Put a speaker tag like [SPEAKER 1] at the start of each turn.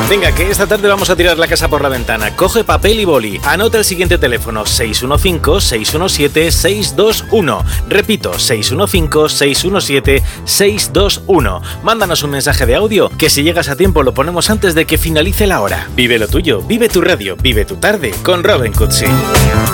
[SPEAKER 1] Venga, que esta tarde vamos a tirar la casa por la ventana. Coge papel y boli. Anota el siguiente teléfono: 615-617-621. Repito, 615-617-621. Mándanos un mensaje de audio que si llegas a tiempo lo ponemos antes de que finalice la hora. Vive lo tuyo, vive tu radio, vive tu tarde con Robin Cutsi.